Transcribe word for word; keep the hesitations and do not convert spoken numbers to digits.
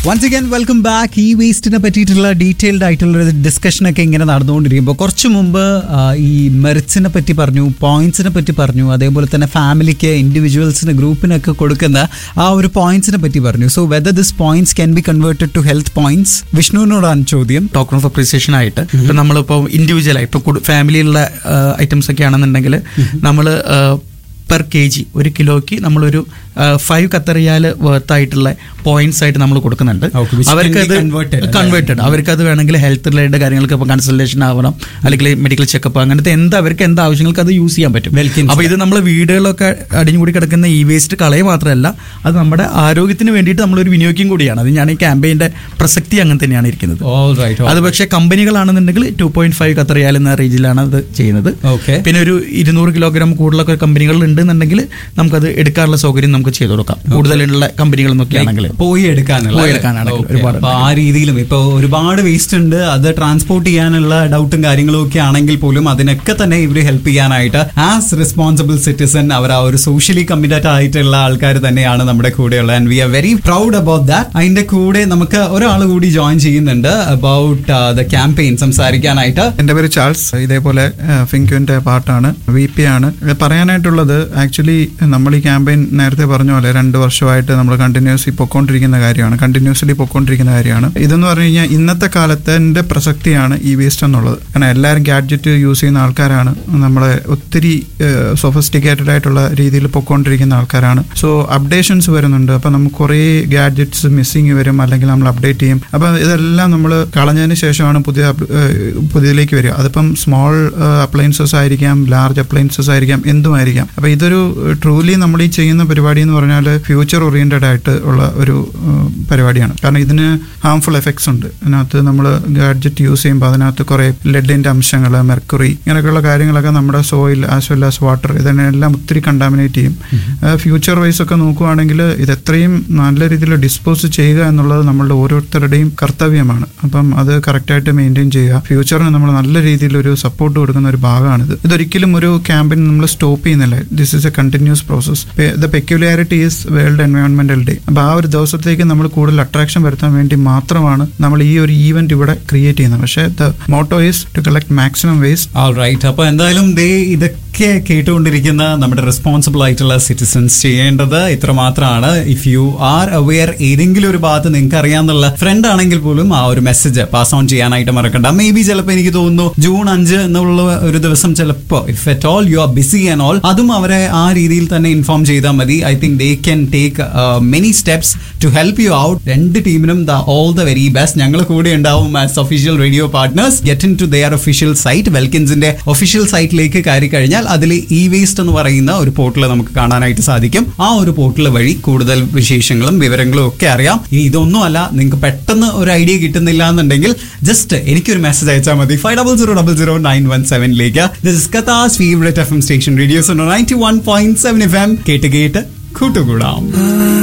Once again welcome back. ഈ വേസ്റ്റിനെ പറ്റിയിട്ടുള്ള detailed ആയിട്ടുള്ള ഒരു ഡിസ്കഷനൊക്കെ ഇങ്ങനെ നടന്നുകൊണ്ടിരിക്കുമ്പോൾ കുറച്ച് മുമ്പ് ഈ മെറിറ്റ്സിനെ പറ്റി പറഞ്ഞു, പോയിന്റ്സിനെ പറ്റി പറഞ്ഞു, അതേപോലെ തന്നെ ഫാമിലിക്ക്, ഇൻഡിവിജ്വൽസിന്, ഗ്രൂപ്പിനൊക്കെ കൊടുക്കുന്ന ആ ഒരു പോയിന്റ്സിനെ പറ്റി പറഞ്ഞു. So whether this points can be converted to health points, വിഷ്ണുവിനോടാണ് ചോദ്യം. ടോക്കൺ ഓഫ് അപ്രീസിയേഷൻ ആയിട്ട് ഇപ്പം നമ്മളിപ്പോൾ ഇൻഡിവിജ്വലായി ഇപ്പോൾ ഫാമിലിയിലുള്ള ഐറ്റംസ് ഒക്കെ ആണെന്നുണ്ടെങ്കിൽ നമ്മൾ പെർ കെ ജി ഒരു കിലോയ്ക്ക് നമ്മളൊരു ഫൈവ് കത്തറിയാൽ വർത്തായിട്ടുള്ള പോയിന്റ്സ് ആയിട്ട് നമ്മൾ കൊടുക്കുന്നുണ്ട്. അവർക്കത് കൺവേർട്ടഡ് അവർക്കത് വേണമെങ്കിൽ ഹെൽത്ത് റിലേറ്റഡ് കാര്യങ്ങൾക്ക് ഇപ്പോൾ കൺസൾട്ടേഷൻ ആവണം, അല്ലെങ്കിൽ മെഡിക്കൽ ചെക്കപ്പ്, അങ്ങനത്തെ എന്താ അവർക്ക് എന്താ ആവശ്യങ്ങൾക്ക് അത് യൂസ് ചെയ്യാൻ പറ്റും. അപ്പോൾ ഇത് നമ്മൾ വീടുകളിലൊക്കെ അടിഞ്ഞുകൂടി കിടക്കുന്ന ഈ വേസ്റ്റ് കളയ മാത്രമല്ല, അത് നമ്മുടെ ആരോഗ്യത്തിന് വേണ്ടിയിട്ട് നമ്മളൊരു വിനിയോഗിക്കും കൂടിയാണ്. അത് ഞാൻ ഈ ക്യാമ്പയിന്റെ പ്രസക്തി അങ്ങനെ തന്നെയാണ് ഇരിക്കുന്നത്. അത് പക്ഷേ കമ്പനികളാണെന്നുണ്ടെങ്കിൽ ടു പോയിന്റ് ഫൈവ് കത്തറിയാൽ എന്ന റേഞ്ചിലാണ് അത് ചെയ്യുന്നത്. പിന്നെ ഒരു ഇരുന്നൂറ് കിലോഗ്രാം കൂടുതലൊക്കെ കമ്പനികൾ ഉണ്ടെന്നുണ്ടെങ്കിൽ നമുക്കത് എടുക്കാനുള്ള സൗകര്യം നമുക്ക് ചെയ്തു കൊടുക്കാം. കൂടുതലുള്ള കമ്പനികൾ നോക്കിയാണെങ്കിൽ പോയി എടുക്കാനുള്ള ആ രീതിയിലും ഇപ്പൊ ഒരുപാട് വേസ്റ്റ് ഉണ്ട്, അത് ട്രാൻസ്പോർട്ട് ചെയ്യാനുള്ള ഡൗട്ടും കാര്യങ്ങളും ഒക്കെ ആണെങ്കിൽ പോലും അതിനൊക്കെ തന്നെ ഇവര് ഹെൽപ്പ് ചെയ്യാനായിട്ട് ആസ് റെസ്പോൺസിബിൾ സിറ്റിസൺ അവർ ആ ഒരു സോഷ്യലി കമ്മിറ്റഡ് ആയിട്ടുള്ള ആൾക്കാർ തന്നെയാണ് നമ്മുടെ കൂടെയുള്ളത്. And we are very proud about that. അതിന്റെ കൂടെ നമുക്ക് ഒരാൾ കൂടി ജോയിൻ ചെയ്യുന്നുണ്ട് അബൌട്ട് ദ ക്യാമ്പയിൻ സംസാരിക്കാനായിട്ട്. എന്റെ പേര് ചാൾസ്, ഇതേപോലെ ഫിങ്ക്യുവിന്റെ പാർട്ടാണ്, വി പി ആണ്. പറയാനായിട്ടുള്ളത് ആക്ച്വലി നമ്മൾ ഈ ക്യാമ്പയിൻ നേരത്തെ പറഞ്ഞ പോലെ രണ്ട് വർഷമായിട്ട് നമ്മൾ കണ്ടിന്യൂസ്ലി പൊക്കോണ്ടിരിക്കുന്ന കാര്യമാണ് കണ്ടിന്യൂസ്ലി പൊക്കോണ്ടിരിക്കുന്ന കാര്യമാണ് ഇതെന്ന് പറഞ്ഞു കഴിഞ്ഞാൽ ഇന്നത്തെ കാലത്തിന്റെ പ്രസക്തിയാണ് ഈ വേസ്റ്റ് എന്നുള്ളത്. കാരണം എല്ലാവരും ഗാഡ്ജറ്റ് യൂസ് ചെയ്യുന്ന ആൾക്കാരാണ്, നമ്മളെ ഒത്തിരി സൊഫിസ്റ്റിക്കേറ്റഡ് ആയിട്ടുള്ള രീതിയിൽ പൊക്കോണ്ടിരിക്കുന്ന ആൾക്കാരാണ്. സോ അപ്ഡേഷൻസ് വരുന്നുണ്ട്. അപ്പൊ നമുക്ക് കുറേ ഗാഡ്ജറ്റ്സ് മിസ്സിങ് വരും, അല്ലെങ്കിൽ നമ്മൾ അപ്ഡേറ്റ് ചെയ്യും. അപ്പൊ ഇതെല്ലാം നമ്മൾ കളഞ്ഞതിന് ശേഷമാണ് പുതിയ പുതിയതിലേക്ക് വരിക. അതിപ്പം സ്മോൾ അപ്ലയൻസസ് ആയിരിക്കാം, ലാർജ് അപ്ലയൻസസ് ആയിരിക്കാം, എന്തുമായിരിക്കാം. അപ്പൊ ഇതൊരു ട്രൂലി നമ്മൾ ഈ ചെയ്യുന്ന പരിപാടി എന്ന് പറഞ്ഞാൽ ഫ്യൂച്ചർ ഓറിയന്റഡ് ആയിട്ട് ഉള്ള ഒരു പരിപാടിയാണ്. കാരണം ഇതിന് ഹാംഫുൾ എഫക്ട്സ് ഉണ്ട്. അതിനകത്ത് നമ്മൾ ഗാഡ്ജറ്റ് യൂസ് ചെയ്യുമ്പോൾ അതിനകത്ത് കുറെ ലെഡിന്റെ അംശങ്ങൾ, മെർക്കുറി, ഇങ്ങനെയൊക്കെയുള്ള കാര്യങ്ങളൊക്കെ നമ്മുടെ soil as well as water ഇതിനെല്ലാം ഒത്തിരി കണ്ടാമിനേറ്റ് ചെയ്യും. ഫ്യൂച്ചർ വൈസ് ഒക്കെ നോക്കുവാണെങ്കിൽ ഇത് എത്രയും നല്ല രീതിയിൽ ഡിസ്പോസ് ചെയ്യുക എന്നുള്ളത് നമ്മളുടെ ഓരോരുത്തരുടെയും കർത്തവ്യമാണ്. അപ്പം അത് കറക്റ്റായിട്ട് മെയിൻറ്റെയിൻ ചെയ്യുക. ഫ്യൂച്ചറിന് നമ്മൾ നല്ല രീതിയിൽ ഒരു സപ്പോർട്ട് കൊടുക്കുന്ന ഒരു ഭാഗമാണിത്. ഇതൊരിക്കലും ഒരു ക്യാമ്പയിൻ നമ്മൾ സ്റ്റോപ്പ് ചെയ്യുന്നില്ല. This is A continuous process. The peculiarity is world എൻവയോൺമെന്റൽ day. അപ്പൊ ആ ഒരു ദിവസത്തേക്ക് നമ്മൾ കൂടുതൽ അട്രാക്ഷൻ വരുത്താൻ വേണ്ടി മാത്രമാണ് നമ്മൾ ഈ ഒരു ഈവന്റ് ഇവിടെ ക്രിയേറ്റ് ചെയ്യുന്നത്. പക്ഷേ the motto is to collect maximum waste. Alright. അപ്പൊ എന്തായാലും ദേ ഇതൊക്കെ കേട്ടുകൊണ്ടിരിക്കുന്ന നമ്മുടെ റെസ്പോൺസിബിൾ ആയിട്ടുള്ള സിറ്റിസൺസ് ചെയ്യേണ്ടത് ഇത്ര മാത്രമാണ്. ഇഫ് യു ആർ അവെയർ, ഏതെങ്കിലും ഒരു ഭാഗത്ത് നിങ്ങൾക്ക് അറിയാന്നുള്ള ഫ്രണ്ട് ആണെങ്കിൽ പോലും ആ ഒരു മെസ്സേജ് പാസ് ഓൺ ചെയ്യാനായിട്ട് മറക്കണ്ട. മേ ബി ചിലപ്പോൾ എനിക്ക് തോന്നുന്നു ജൂൺ അഞ്ച് എന്നുള്ള ഒരു ദിവസം ചിലപ്പോൾ if at all you are busy and all, അതും അവരെ ആ രീതിയിൽ തന്നെ ഇൻഫോം ചെയ്താൽ മതി. I think they can take many steps to help you out. രണ്ട് ടീമിനും the all the very best. ഞങ്ങൾ കൂടെ ഉണ്ടാവും as official radio partners. Get in to their official site. വെൽക്കിൻസിന്റെ official സൈറ്റിലേക്ക് കയറി കഴിഞ്ഞാൽ അതിൽ ഇ വേസ്റ്റ് എന്ന് പറയുന്ന ഒരു പോർട്ടൽ നമുക്ക് കാണാനായിട്ട് സാധിക്കും. ആ ഒരു പോർട്ടൽ വഴി കൂടുതൽ വിശേഷങ്ങളും വിവരങ്ങളും ഒക്കെ അറിയാം. ഇനി ഇതൊന്നും അല്ല, നിങ്ങൾക്ക് പെട്ടെന്ന് ഒരു ഐഡിയ കിട്ടുന്നില്ല എന്നുണ്ടെങ്കിൽ ജസ്റ്റ് എനിക്കൊരു മെസ്സേജ് അയച്ചാൽ മതി five double zero double zero nine one സെവനിലേക്ക്. This is ഖത്താസ് favourite F M station radio ninety one point seven F M. കേട്ട് കേട്ട് കൂട്ടുകൂടാം.